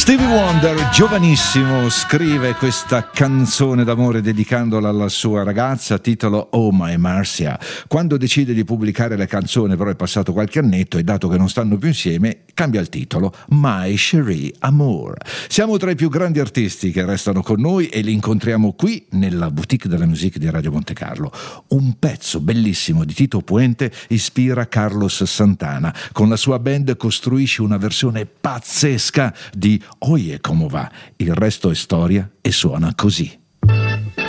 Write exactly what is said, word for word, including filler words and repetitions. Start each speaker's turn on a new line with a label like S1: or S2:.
S1: Stevie Wonder, giovanissimo, scrive questa canzone d'amore dedicandola alla sua ragazza, titolo Oh My Marcia. Quando decide di pubblicare la canzone, però è passato qualche annetto e dato che non stanno più insieme, cambia il titolo, My Chérie Amour. Siamo tra i più grandi artisti che restano con noi e li incontriamo qui nella Boutique de la Musique di Radio Monte Carlo. Un pezzo bellissimo di Tito Puente ispira Carlos Santana. Con la sua band costruisce una versione pazzesca di Oye como va. Il resto è storia e suona così.